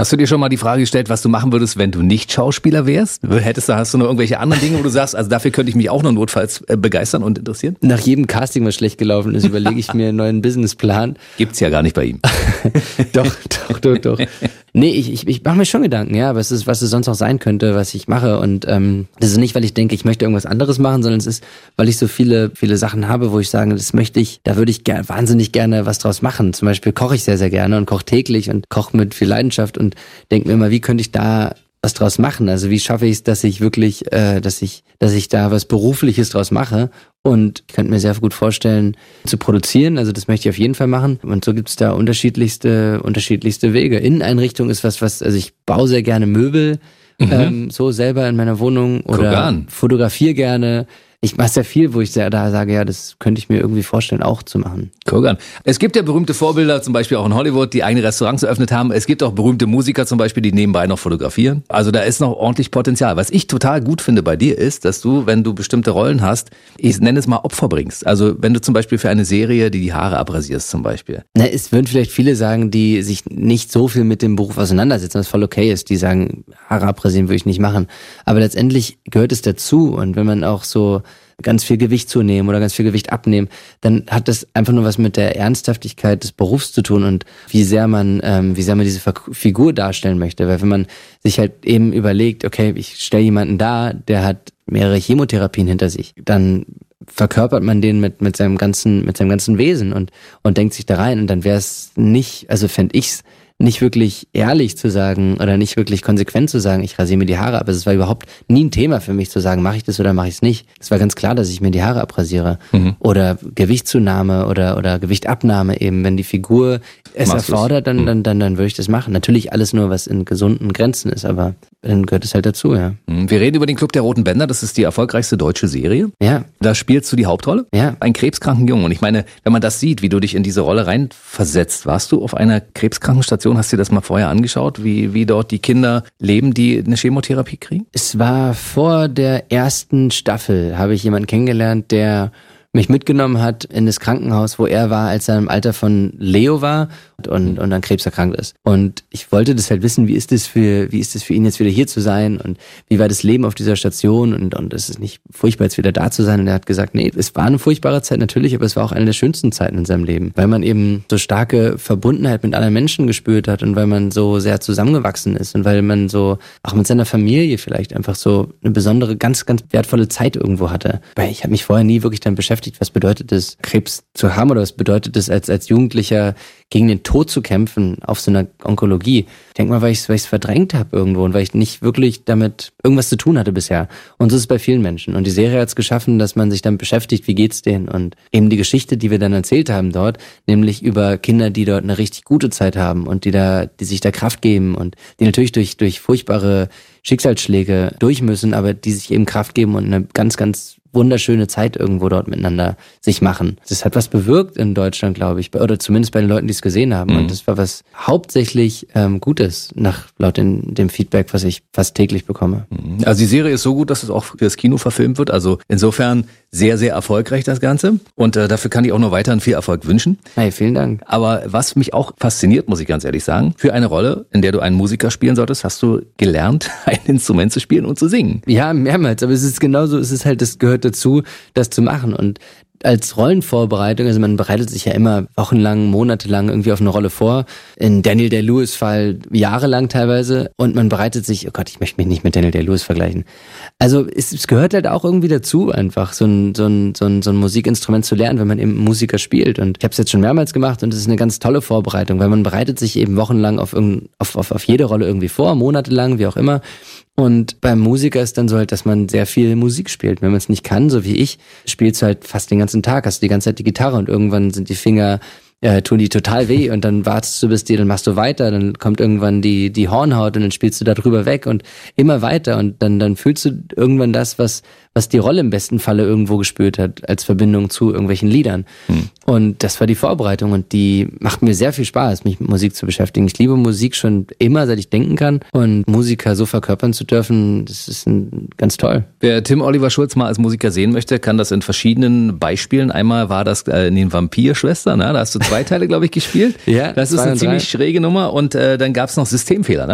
Hast du dir schon mal die Frage gestellt, was du machen würdest, wenn du nicht Schauspieler wärst? Hast du noch irgendwelche anderen Dinge, wo du sagst, also dafür könnte ich mich auch noch notfalls begeistern und interessieren? Nach jedem Casting, was schlecht gelaufen ist, überlege ich mir einen neuen Businessplan. Gibt's ja gar nicht bei ihm. Doch. Nee, ich mache mir schon Gedanken, ja, was es sonst noch sein könnte, was ich mache. Und das ist nicht, weil ich denke, ich möchte irgendwas anderes machen, sondern es ist, weil ich so viele Sachen habe, wo ich sage, da würde ich wahnsinnig gerne was draus machen. Zum Beispiel koche ich sehr, sehr gerne und koche täglich und koche mit viel Leidenschaft und denke mir immer, wie könnte ich da was draus machen? Also wie schaffe ich es, dass ich wirklich, dass ich da was Berufliches draus mache? Und ich könnte mir sehr gut vorstellen, zu produzieren. Also das möchte ich auf jeden Fall machen. Und so gibt es da unterschiedlichste Wege. Inneneinrichtung ist also ich baue sehr gerne Möbel, so selber in meiner Wohnung oder fotografiere gerne. Ich mache sehr viel, wo ich da sage, ja, das könnte ich mir irgendwie vorstellen, auch zu machen. Guck an. Es gibt ja berühmte Vorbilder, zum Beispiel auch in Hollywood, die eigene Restaurants eröffnet haben. Es gibt auch berühmte Musiker zum Beispiel, die nebenbei noch fotografieren. Also da ist noch ordentlich Potenzial. Was ich total gut finde bei dir ist, dass du, wenn du bestimmte Rollen hast, ich nenne es mal Opfer bringst. Also wenn du zum Beispiel für eine Serie die Haare abrasierst zum Beispiel. Na, es würden vielleicht viele sagen, die sich nicht so viel mit dem Beruf auseinandersetzen, was voll okay ist. Die sagen, Haare abrasieren würde ich nicht machen. Aber letztendlich gehört es dazu. Und wenn man auch so ganz viel Gewicht zunehmen oder ganz viel Gewicht abnehmen, dann hat das einfach nur was mit der Ernsthaftigkeit des Berufs zu tun und wie sehr man diese Figur darstellen möchte. Weil wenn man sich halt eben überlegt, okay, ich stelle jemanden dar, der hat mehrere Chemotherapien hinter sich, dann verkörpert man den mit seinem ganzen Wesen und denkt sich da rein und dann wäre es nicht, also fände ich's nicht wirklich ehrlich zu sagen oder nicht wirklich konsequent zu sagen, ich rasiere mir die Haare ab. Also es war überhaupt nie ein Thema für mich zu sagen, mache ich das oder mache ich es nicht. Es war ganz klar, dass ich mir die Haare abrasiere. Oder Gewichtszunahme oder Gewichtabnahme eben. Wenn die Figur es erfordert, dann würde ich das machen. Natürlich alles nur, was in gesunden Grenzen ist, aber dann gehört es halt dazu, ja. Wir reden über den Club der Roten Bänder, das ist die erfolgreichste deutsche Serie. Ja. Da spielst du die Hauptrolle? Ja. Einen krebskranken Jungen. Und ich meine, wenn man das sieht, wie du dich in diese Rolle reinversetzt, warst du auf einer Krebskrankenstation? Hast du dir das mal vorher angeschaut, wie dort die Kinder leben, die eine Chemotherapie kriegen? Es war vor der ersten Staffel, habe ich jemanden kennengelernt, der mich mitgenommen hat in das Krankenhaus, wo er war, als er im Alter von Leo war und an Krebs erkrankt ist. Und ich wollte das halt wissen, wie ist es für ihn jetzt wieder hier zu sein und wie war das Leben auf dieser Station und es ist nicht furchtbar, jetzt wieder da zu sein. Und er hat gesagt, nee, es war eine furchtbare Zeit natürlich, aber es war auch eine der schönsten Zeiten in seinem Leben, weil man eben so starke Verbundenheit mit anderen Menschen gespürt hat und weil man so sehr zusammengewachsen ist und weil man so auch mit seiner Familie vielleicht einfach so eine besondere, ganz, ganz wertvolle Zeit irgendwo hatte. Weil ich habe mich vorher nie wirklich damit beschäftigt, was bedeutet es, Krebs zu haben oder was bedeutet es, als Jugendlicher gegen den Tod zu kämpfen auf so einer Onkologie. Ich denke mal, weil ich es verdrängt habe irgendwo und weil ich nicht wirklich damit irgendwas zu tun hatte bisher. Und so ist es bei vielen Menschen. Und die Serie hat es geschaffen, dass man sich damit beschäftigt, wie geht's denen? Und eben die Geschichte, die wir dann erzählt haben dort, nämlich über Kinder, die dort eine richtig gute Zeit haben und die sich da Kraft geben und die natürlich durch furchtbare Schicksalsschläge durch müssen, aber die sich eben Kraft geben und eine ganz, ganz wunderschöne Zeit irgendwo dort miteinander sich machen. Das hat was bewirkt in Deutschland, glaube ich, oder zumindest bei den Leuten, die es gesehen haben. Und das war was hauptsächlich Gutes, laut dem Feedback, was ich fast täglich bekomme. Also die Serie ist so gut, dass es auch für das Kino verfilmt wird. Also insofern sehr, sehr erfolgreich das Ganze. Und dafür kann ich auch nur weiterhin viel Erfolg wünschen. Hey, vielen Dank. Aber was mich auch fasziniert, muss ich ganz ehrlich sagen, für eine Rolle, in der du einen Musiker spielen solltest, hast du gelernt, ein Instrument zu spielen und zu singen. Ja, mehrmals. Aber es ist genauso, das gehört dazu, das zu machen. Und als Rollenvorbereitung, also man bereitet sich ja immer wochenlang, monatelang irgendwie auf eine Rolle vor. In Daniel Day-Lewis Fall jahrelang teilweise. Und man bereitet sich, oh Gott, ich möchte mich nicht mit Daniel Day-Lewis vergleichen. Also es gehört halt auch irgendwie dazu, einfach so ein Musikinstrument zu lernen, wenn man eben Musiker spielt. Und ich habe es jetzt schon mehrmals gemacht und es ist eine ganz tolle Vorbereitung, weil man bereitet sich eben wochenlang auf jede Rolle irgendwie vor, monatelang, wie auch immer. Und beim Musiker ist dann so halt, dass man sehr viel Musik spielt. Wenn man es nicht kann, so wie ich, spielst du halt fast den ganzen Tag, hast du die ganze Zeit die Gitarre und irgendwann sind die Finger, tun die total weh und dann wartest du dann machst du weiter, dann kommt irgendwann die Hornhaut und dann spielst du da drüber weg und immer weiter und dann fühlst du irgendwann das, was die Rolle im besten Falle irgendwo gespürt hat, als Verbindung zu irgendwelchen Liedern. Und das war die Vorbereitung und die macht mir sehr viel Spaß, mich mit Musik zu beschäftigen. Ich liebe Musik schon immer, seit ich denken kann und Musiker so verkörpern zu dürfen, das ist ganz toll. Wer Tim Oliver Schulz mal als Musiker sehen möchte, kann das in verschiedenen Beispielen. Einmal war das in den Vampirschwestern, da hast du 2 Teile, glaube ich, gespielt. Ja, das ist eine ziemlich schräge Nummer und dann gab es noch Systemfehler.